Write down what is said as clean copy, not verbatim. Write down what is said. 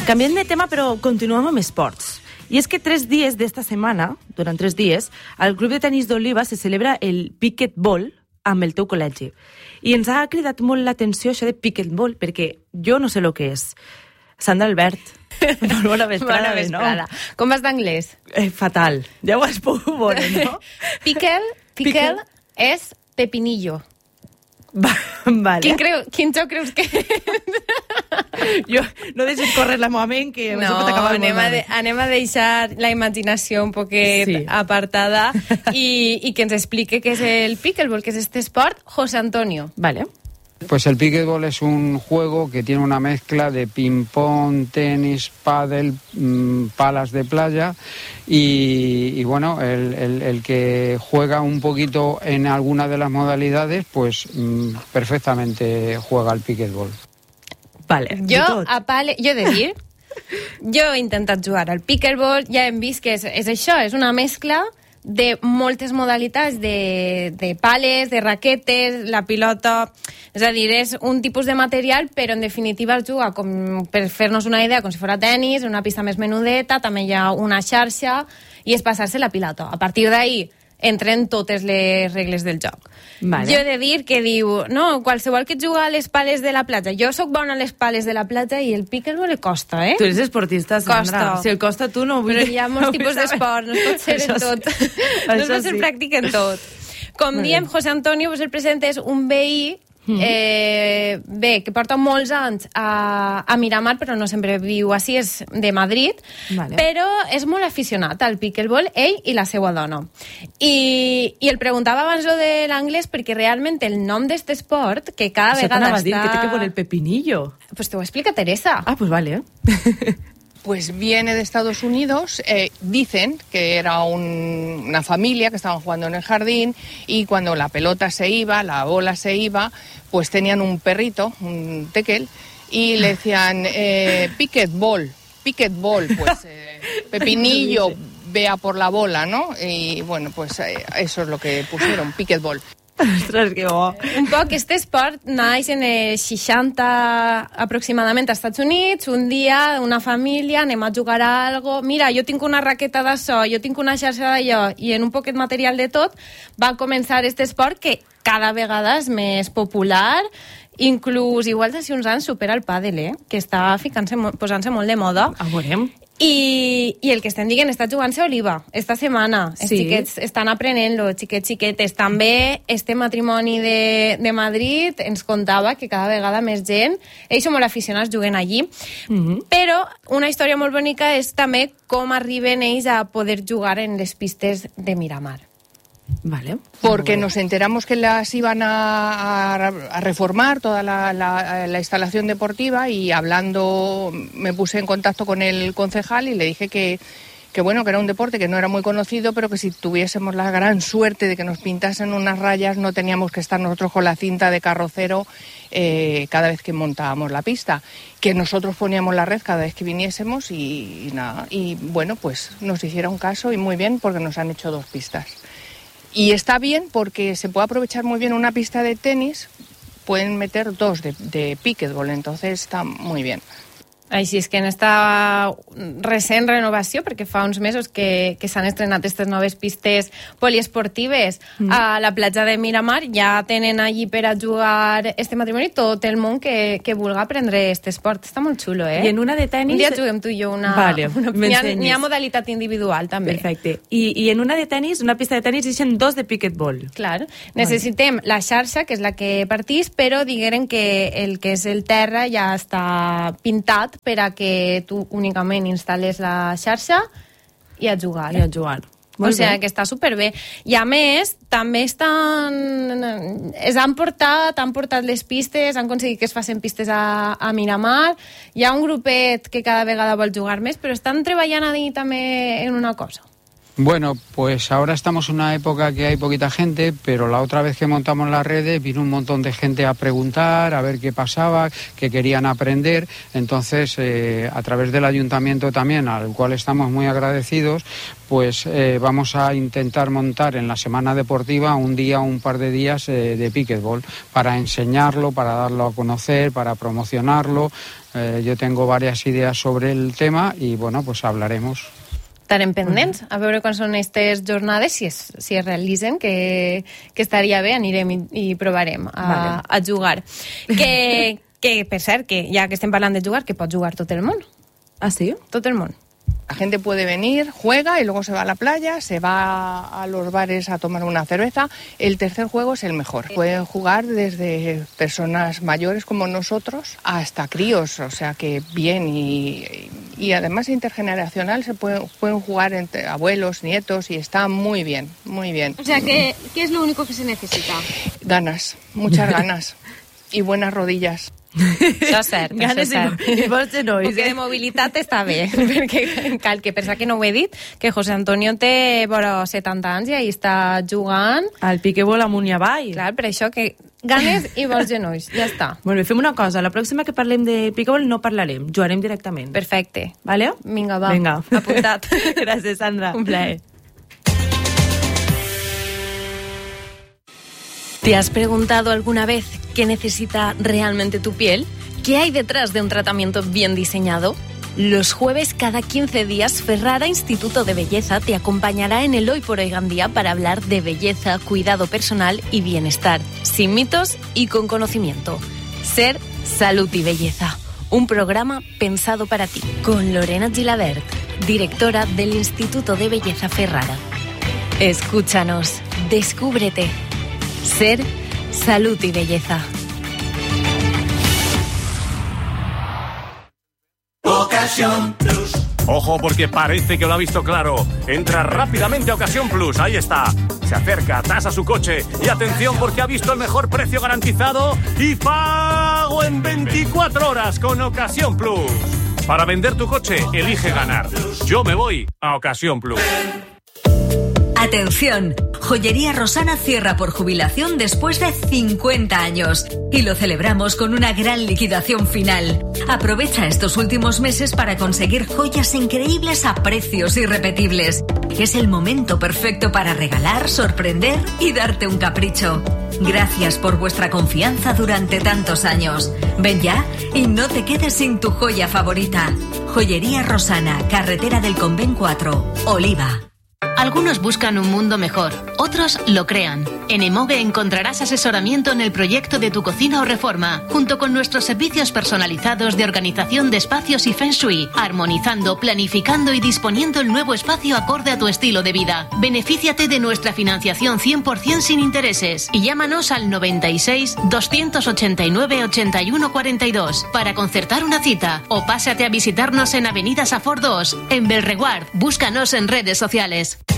Canviem de tema, però continuem amb esports. I és que 3 dies d'esta setmana, durant 3 dies, al Club de Tenis d'Oliva se celebra el Pickleball amb el teu col·legi. I ens ha cridat molt l'atenció això de Pickleball, perquè jo no sé el que és. Sandra Albert, molt bona vesprada. Bona vesprada. Com vas d'anglès? Fatal. Ja ho has pogut veure, no? Pickle és pepinillo. Vale. Quin joc creus que és? Jo no deixes córrer la meva ment, que això pot acabar anem a deixar la imaginació un poquet apartada i que ens explique què és el pickleball, què és este esport, José Antonio. Vale. Pues el pickleball es un juego que tiene una mezcla de ping-pong, tenis, pádel, palas de playa y bueno, el que juega un poquito en alguna de las modalidades, pues perfectamente juega al pickleball. Vale. Jo he de dir, jo he intentat jugar al pickleball, ja hem vist que és això, és una mescla de moltes modalitats de pales, de raquetes, la pilota... És a dir, és un tipus de material, però en definitiva es juga, com, per fer-nos una idea, com si fos tenis, una pista més menudeta, també hi ha una xarxa, i és passar-se la pilota. A partir d'ahí entren totes les regles del joc. Vale. Jo he de dir que diu, no, qualsevol que juga a les pales de la platja. Jo sóc bona a les pales de la platja i el pickleball le costa, eh? Tu eres esportista, Sandra. Costa. Si el costa tu no vull... Però hi ha molts tipus d'esport, no es pot ser en tot. No es pot ser pràctic en tot. Com diem, José Antonio, pues el present és un veí que porta molts anys a Miramar, però no sempre viu així, és de Madrid, però és molt aficionat al pickleball, ell i la seva dona. I el preguntava abans lo de l'anglès perquè realment el nom d'este esport, que cada vegada està... Dir que té que veure el pepinillo. Pues te ho explica Teresa. Ah, pues vale. Pues viene de Estados Unidos, dicen que era una familia que estaban jugando en el jardín y cuando la pelota se iba, la bola se iba, pues tenían un perrito, un tekel, y le decían pickleball, pues pepinillo, vea por la bola, ¿no? Y bueno, pues eso es lo que pusieron, pickleball. Ostres, que bo. Un poc, este esport naix en els 60 aproximadament als Estats Units. Un dia, una família, anem a jugar a algo. Mira, jo tinc una raqueta d'això, jo tinc una xarxa d'allò, i en un poquet material de tot va començar este esport que cada vegada és més popular. Inclús, igual d'ací uns anys, supera el pàdel, que està posant-se molt de moda. A veurem. I el que estem dient, està jugant-se a Oliva esta setmana. Els xiquets estan aprenent-lo, xiquetes. També este matrimoni de Madrid ens contava que cada vegada més gent, ells són molt aficionats, juguen allí, però una història molt bonica és també com arriben ells a poder jugar en les pistes de Miramar. Vale. Porque nos enteramos que las iban a reformar toda la instalación deportiva y hablando me puse en contacto con el concejal y le dije que bueno, que era un deporte que no era muy conocido, pero que si tuviésemos la gran suerte de que nos pintasen unas rayas no teníamos que estar nosotros con la cinta de carrocero cada vez que montábamos la pista, que nosotros poníamos la red cada vez que viniésemos y nada, y bueno, pues nos hicieron caso y muy bien porque nos han hecho 2 pistas. Y está bien porque se puede aprovechar muy bien una pista de tenis, pueden meter 2 de pickleball, entonces está muy bien. Així és que en esta recent renovació, perquè fa uns mesos que s'han estrenat aquestes noves pistes poliesportives a la platja de Miramar, ja tenen allí per a jugar este matrimoni tot el món que vulga aprendre este esport. Està molt xulo, eh? I en una de tenis... Un dia juguem tu i jo una... Vale, n'hi ha modalitat individual, també. Perfecte. I en una de tenis, una pista de tenis, deixen 2 de pickleball. Clar. Necessitem la xarxa, que és la que partís, però digueren que el que és el terra ja està pintat per a que tu únicament instal·les la xarxa i a jugar. O sigui que està superbé. I a més, també han portat les pistes, han aconseguit que es facin pistes a Miramar. Hi ha un grupet que cada vegada vol jugar més, però estan treballant ahí també en una cosa. Bueno, pues ahora estamos en una época que hay poquita gente, pero la otra vez que montamos las redes vino un montón de gente a preguntar, a ver qué pasaba, que querían aprender. Entonces, a través del ayuntamiento también, al cual estamos muy agradecidos, pues vamos a intentar montar en la semana deportiva un par de días de pickleball para enseñarlo, para darlo a conocer, para promocionarlo. Yo tengo varias ideas sobre el tema y bueno, pues hablaremos. Estarem pendents a veure quan són aquestes jornades, si es realitzen, que estaria bé, anirem i provarem a jugar. Que, per cert, que ja que estem parlant de jugar, que pot jugar tot el món. Ah, sí? Tot el món. La gente puede venir, juega y luego se va a la playa, se va a los bares a tomar una cerveza. El tercer juego es el mejor. Pueden jugar desde personas mayores como nosotros hasta críos, o sea que bien. Y además intergeneracional se pueden jugar entre abuelos, nietos y está muy bien, muy bien. O sea, ¿qué es lo único que se necesita? Ganas, muchas ganas y buenas rodillas. Això és cert, Ganes i bons genolls. Perquè de mobilitat està bé, perquè cal que pensar que no ho he dit, que José Antonio té vora 70 anys i ahí està jugant al pickleball amunt i avall. Clar, per això que ganes i bons genolls, ja està. Molt bé, fem una cosa, la pròxima que parlem de pickleball no parlarem, jugarem directament. Perfecte. Vale? Vinga, va. Vinga. Apuntat. Gràcies, Sandra. Un plaer. ¿Te has preguntado alguna vez qué necesita realmente tu piel? ¿Qué hay detrás de un tratamiento bien diseñado? Los jueves cada 15 días, Ferrara Instituto de Belleza te acompañará en el Hoy por Hoy Gandía para hablar de belleza, cuidado personal y bienestar, sin mitos y con conocimiento. Ser, salud y belleza. Un programa pensado para ti. Con Lorena Gilabert, directora del Instituto de Belleza Ferrara. Escúchanos, descúbrete. Ser, salud y belleza. Ocasión Plus. Ojo, porque parece que lo ha visto claro. Entra rápidamente a Ocasión Plus, ahí está. Se acerca, tasa su coche y atención porque ha visto el mejor precio garantizado y pago en 24 horas con Ocasión Plus. Para vender tu coche, elige ganar. Yo me voy a Ocasión Plus. Atención, Joyería Rosana cierra por jubilación después de 50 años y lo celebramos con una gran liquidación final. Aprovecha estos últimos meses para conseguir joyas increíbles a precios irrepetibles. Es el momento perfecto para regalar, sorprender y darte un capricho. Gracias por vuestra confianza durante tantos años. Ven ya y no te quedes sin tu joya favorita. Joyería Rosana, Carretera del Convent 4, Oliva. Algunos buscan un mundo mejor, otros lo crean. En Emoge encontrarás asesoramiento en el proyecto de tu cocina o reforma, junto con nuestros servicios personalizados de organización de espacios y Feng Shui, armonizando, planificando y disponiendo el nuevo espacio acorde a tu estilo de vida. Benefíciate de nuestra financiación 100% sin intereses y llámanos al 96 289 81 42 para concertar una cita o pásate a visitarnos en Avenida Safor 2, en Belreguard. Búscanos en redes sociales.